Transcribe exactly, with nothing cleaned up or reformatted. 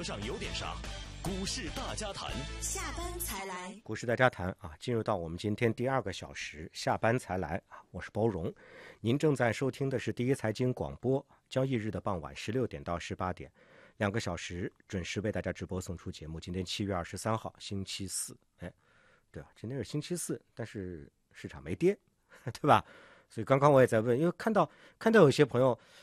车上有点啥？股市大家谈， 下班才来。 股市大家谈啊，进入到我们今天第二个小时，下班才来啊，我是包荣。您正在收听的是第一财经广播，交易日的傍晚十六点到十八点，两个小时准时为大家直播送出节目。今天七月二十三号，星期四，哎，对啊，今天是星期四，但是市场没跌，对吧？所以刚刚我也在问，因为看到看到有些朋友